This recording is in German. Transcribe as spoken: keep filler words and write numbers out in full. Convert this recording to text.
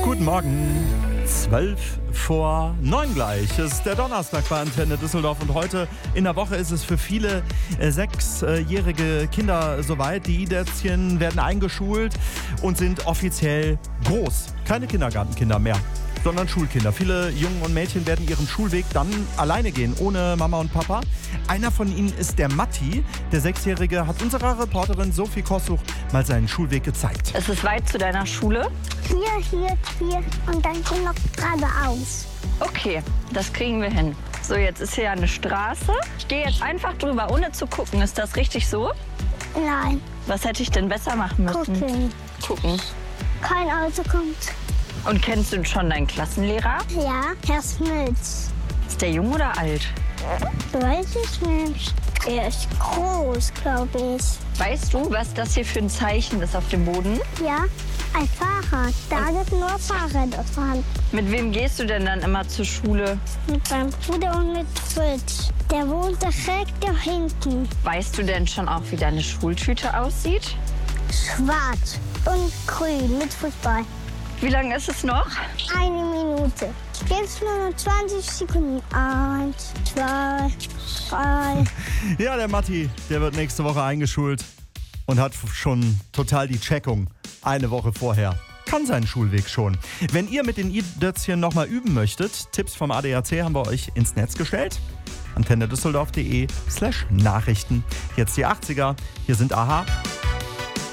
Guten Morgen, zwölf vor neun gleich. Es ist der Donnerstag bei Antenne Düsseldorf und heute in der Woche ist es für viele äh, sechsjährige Kinder soweit. Die I-Dätzchen werden eingeschult und sind offiziell groß. Keine Kindergartenkinder mehr, sondern Schulkinder. Viele Jungen und Mädchen werden ihren Schulweg dann alleine gehen, ohne Mama und Papa. Einer von ihnen ist der Matti. Der Sechsjährige hat unserer Reporterin Sophie Kossuch mal seinen Schulweg gezeigt. Es ist weit zu deiner Schule? Hier, hier, hier und dann noch geradeaus. Okay, das kriegen wir hin. So, jetzt ist hier eine Straße. Ich gehe jetzt einfach drüber, ohne zu gucken. Ist das richtig so? Nein, Was hätte ich denn besser machen müssen? gucken. Gucken. Kein Auto kommt. Und kennst du schon deinen Klassenlehrer? Ja, Herr Smits. Ist der jung oder alt? Weiß ich nicht. Er ist groß, glaube ich. Weißt du, was das hier für ein Zeichen ist auf dem Boden? Ja, ein Fahrrad. Da gibt nur Fahrräder fahren. Mit wem gehst du denn dann immer zur Schule? Mit meinem Bruder und mit Fritz. Der wohnt direkt da hinten. Weißt du denn schon auch, wie deine Schultüte aussieht? Schwarz und grün mit Fußball. Wie lange ist es noch? Eine Minute. Jetzt nur noch zwanzig Sekunden. Eins, zwei, drei. Ja, der Matti, der wird nächste Woche eingeschult und hat schon total die Checkung eine Woche vorher. Kann seinen Schulweg schon. Wenn ihr mit den I-Dötzchen nochmal üben möchtet, Tipps vom A D A C haben wir euch ins Netz gestellt. antenne düsseldorf punkt de slash Nachrichten. Jetzt die achtziger. Hier sind Aha.